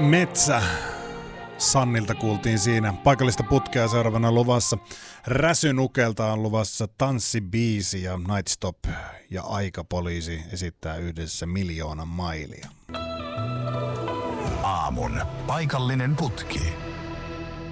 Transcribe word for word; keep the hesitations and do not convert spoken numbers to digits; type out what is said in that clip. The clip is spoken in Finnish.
Metsä. Sannilta kuultiin siinä. Paikallista putkea seuraavana luvassa. Räsynukelta on luvassa tanssibiisi ja Nightstop ja Aikapoliisi esittää yhdessä Miljoonan mailia. Aamun paikallinen putki.